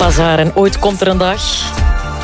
Bazaar en ooit komt er een dag.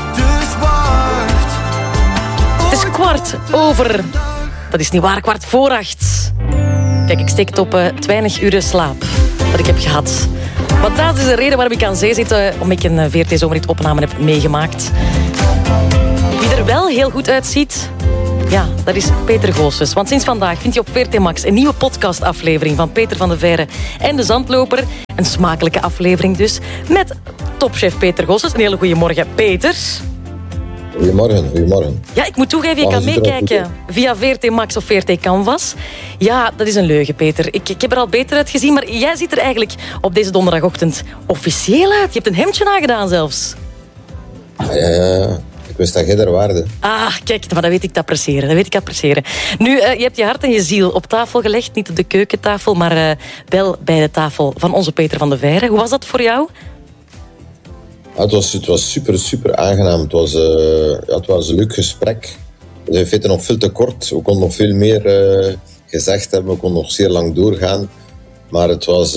Het is 7:15. Dat is niet waar, 7:15. Kijk, ik steek het op te weinig uren slaap dat ik heb gehad. Want dat is de reden waarom ik aan zee zit, omdat ik een VRT Zomerhit-opname heb meegemaakt. Wie er wel heel goed uitziet, ja, dat is Peter Goossens. Want sinds vandaag vind je op VRT Max een nieuwe podcastaflevering van Peter van de Veire en de Zandloper. Een smakelijke aflevering dus, met topchef Peter Goossens. Een hele goede morgen, Peter. Goedemorgen. Ja, ik moet toegeven, je kan meekijken via VRT Max of VRT Canvas. Ja, dat is een leugen, Peter. Ik heb er al beter uit gezien, maar jij ziet er eigenlijk op deze donderdagochtend officieel uit. Je hebt een hemdje aangedaan zelfs. Ja. Ik wist dat jij er waarde. Ah, kijk, maar dat weet ik appreciëren. Nu, je hebt je hart en je ziel op tafel gelegd. Niet op de keukentafel, maar wel bij de tafel van onze Peter van de Veire. Hoe was dat voor jou? Ja, het was super aangenaam. Het was een leuk gesprek. We zijn in feite nog veel te kort. We konden nog veel meer gezegd hebben. We konden nog zeer lang doorgaan. Maar het was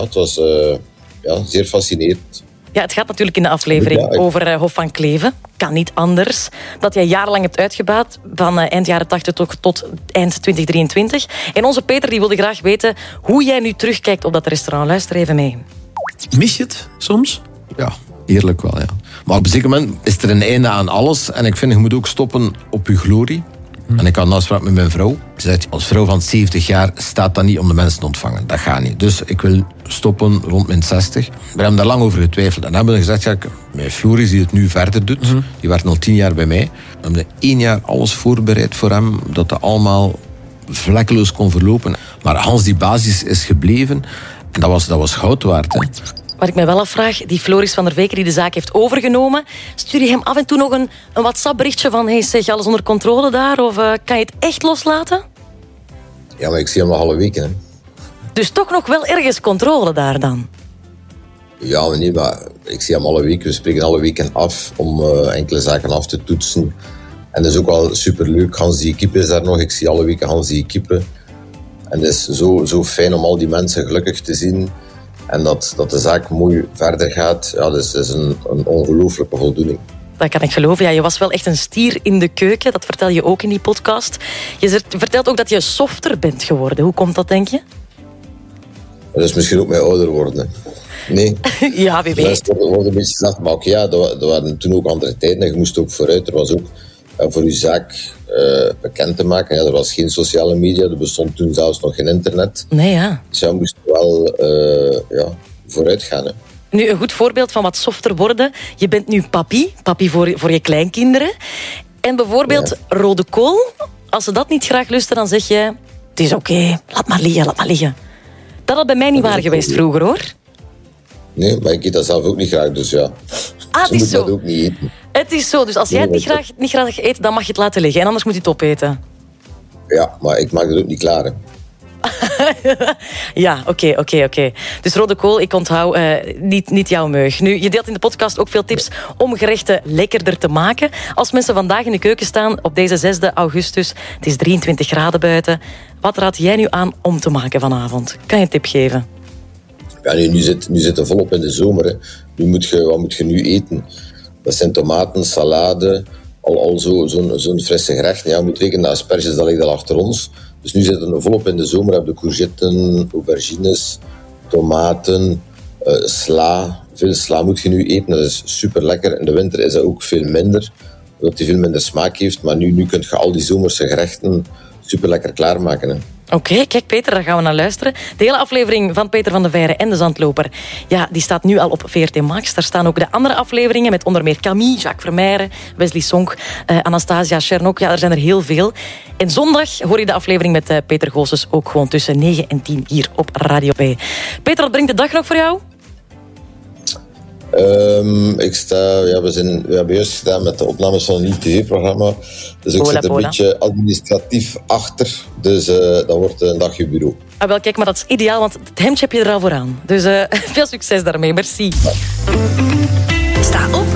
zeer fascinerend. Ja, het gaat natuurlijk in de aflevering over Hof van Cleven. Kan niet anders. Dat jij jarenlang hebt uitgebaat. Van eind jaren 80 tot eind 2023. En onze Peter die wilde graag weten hoe jij nu terugkijkt op dat restaurant. Luister even mee. Mis je het soms? Ja, eerlijk wel, ja. Maar op een zeker moment is er een einde aan alles. En ik vind, je moet ook stoppen op je glorie. En ik had een afspraak met mijn vrouw. Ze zegt, als vrouw van 70 jaar staat dat niet om de mensen te ontvangen. Dat gaat niet. Dus ik wil stoppen rond mijn 60. We hebben daar lang over getwijfeld. En dan hebben we gezegd, ja, mijn Floris die het nu verder doet, die werkt al 10 jaar bij mij. We hebben 1 jaar alles voorbereid voor hem, dat dat allemaal vlekkeloos kon verlopen. Maar Hans, die basis is gebleven. En dat was goud waard, hè. Wat ik mij wel afvraag, die Floris van der Veken die de zaak heeft overgenomen, stuur je hem af en toe nog een WhatsApp-berichtje van hey, zeg, alles onder controle daar? Of kan je het echt loslaten? Ja, maar ik zie hem nog alle weken, hè. Dus toch nog wel ergens controle daar dan? Ja, maar nee, maar ik zie hem alle weken. We spreken alle weken af om enkele zaken af te toetsen. En dat is ook wel superleuk. Hans die equipe is daar nog. Ik zie alle weken Hans die equipe. En het is zo fijn om al die mensen gelukkig te zien. En dat de zaak mooi verder gaat, ja, dat is een ongelooflijke voldoening. Dat kan ik geloven. Ja, je was wel echt een stier in de keuken. Dat vertel je ook in die podcast. Je vertelt ook dat je softer bent geworden. Hoe komt dat, denk je? Dat is misschien ook mijn ouder worden. Nee. Ja, wie weet. Dat wordt een beetje slecht. Maar oké, dat waren toen ook andere tijden. En je moest ook vooruit. Er was ook voor je zaak bekend te maken. Ja, er was geen sociale media. Er bestond toen zelfs nog geen internet. Nee, ja. Dus je moest wel vooruit gaan. Hè. Nu, een goed voorbeeld van wat softer worden. Je bent nu papi voor je kleinkinderen. En bijvoorbeeld rode kool. Als ze dat niet graag lusten, dan zeg je... Het is oké, laat maar liggen. Dat had bij mij niet waar geweest vroeger, hoor. Nee, maar ik eet dat zelf ook niet graag, dus ja. Het is zo. Dat ook niet eten. Het is zo, dus als jij het niet graag eet, dan mag je het laten liggen. En anders moet je het opeten. Ja, maar ik maak het ook niet klaar, hè. Ja, oké. Dus rode kool, ik onthoud niet jouw meug. Nu, je deelt in de podcast ook veel tips om gerechten lekkerder te maken. Als mensen vandaag in de keuken staan op deze 6 augustus, het is 23 graden buiten. Wat raad jij nu aan om te maken vanavond? Kan je een tip geven? Ja, nu zit het volop in de zomer. Hè. Wat moet je nu eten? Dat zijn tomaten, salade, al zo'n frisse gerecht. Ja, je moet rekenen, de asperges, dat ligt al achter ons. Dus nu zitten we volop in de zomer. Je hebt de courgetten, aubergines, tomaten, sla. Veel sla moet je nu eten. Dat is super lekker. In de winter is dat ook veel minder, omdat die veel minder smaak heeft. Maar nu kun je al die zomerse gerechten super lekker klaarmaken. Hè. Oké, kijk Peter, daar gaan we naar luisteren. De hele aflevering van Peter van de Veire en de Zandloper, ja, die staat nu al op VRT Max. Daar staan ook de andere afleveringen met onder meer Camille, Jacques Vermeijren, Wesley Sonk, Anastasia Chernok. Ja, er zijn er heel veel. En zondag hoor je de aflevering met Peter Goossens ook gewoon tussen 9 en 10 hier op Radio P. Peter, wat brengt de dag nog voor jou? We hebben juist gedaan met de opnames van een nieuw tv-programma. Dus ik zit een beetje administratief achter. Dus dat wordt een dagje bureau. Ah, wel, kijk, maar dat is ideaal, want het hemdje heb je er al voor aan. Dus veel succes daarmee. Merci. Sta op